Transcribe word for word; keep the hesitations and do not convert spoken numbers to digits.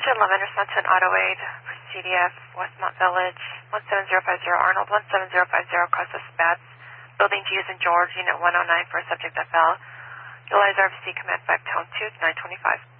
Attention, Love Anderson to an auto aid for C D F, Westmont Village, one seven zero five zero Arnold, one seven zero five zero Costa Spats, Building G is in George, Unit one oh nine for a subject that fell. Utilize R F C Command five Tone two to nine twenty-five.